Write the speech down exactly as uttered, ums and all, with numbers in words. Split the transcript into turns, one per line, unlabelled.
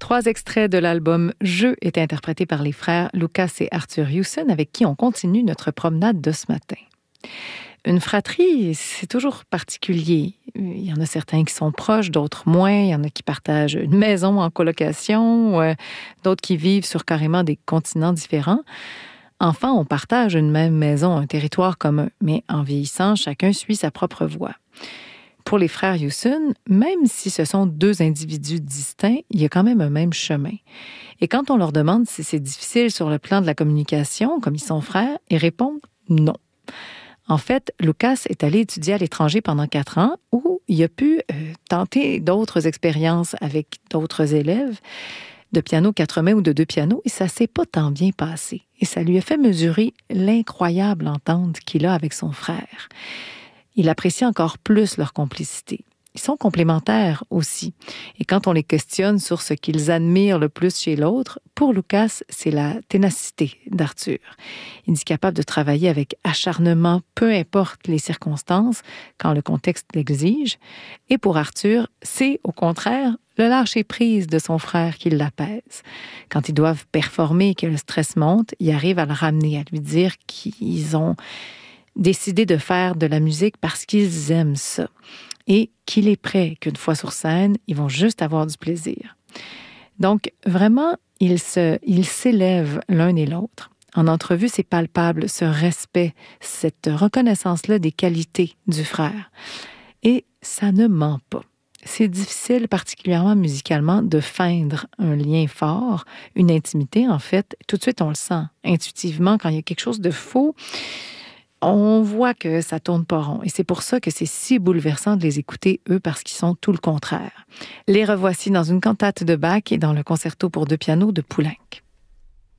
Trois extraits de l'album « Je » étaient interprétés par les frères Lucas et Arthur Hewson, avec qui on continue notre promenade de ce matin. Une fratrie, c'est toujours particulier. Il y en a certains qui sont proches, d'autres moins. Il y en a qui partagent une maison en colocation, euh, d'autres qui vivent sur carrément des continents différents. Enfin, on partage une même maison, un territoire commun, mais en vieillissant, chacun suit sa propre voie. Pour les frères Hewson, même si ce sont deux individus distincts, il y a quand même un même chemin. Et quand on leur demande si c'est difficile sur le plan de la communication, comme ils sont frères, ils répondent non. En fait, Lucas est allé étudier à l'étranger pendant quatre ans où il a pu euh, tenter d'autres expériences avec d'autres élèves de piano quatre mains ou de deux pianos et ça s'est pas tant bien passé. Et ça lui a fait mesurer l'incroyable entente qu'il a avec son frère. Il apprécie encore plus leur complicité. Ils sont complémentaires aussi. Et quand on les questionne sur ce qu'ils admirent le plus chez l'autre, pour Lucas, c'est la ténacité d'Arthur. Il est capable de travailler avec acharnement, peu importe les circonstances, quand le contexte l'exige. Et pour Arthur, c'est au contraire le lâcher-prise de son frère qui l'apaise. Quand ils doivent performer et que le stress monte, il arrive à le ramener, à lui dire qu'ils ont décidé de faire de la musique parce qu'ils aiment ça. Et qu'il est prêt qu'une fois sur scène, ils vont juste avoir du plaisir. Donc, vraiment, ils se, ils s'élèvent l'un et l'autre. En entrevue, c'est palpable, ce respect, cette reconnaissance-là des qualités du frère. Et ça ne ment pas. C'est difficile, particulièrement musicalement, de feindre un lien fort, une intimité, en fait. Tout de suite, on le sent intuitivement quand il y a quelque chose de faux. On voit que ça tourne pas rond. Et c'est pour ça que c'est si bouleversant de les écouter, eux, parce qu'ils sont tout le contraire. Les revoici dans une cantate de Bach et dans le concerto pour deux pianos de Poulenc.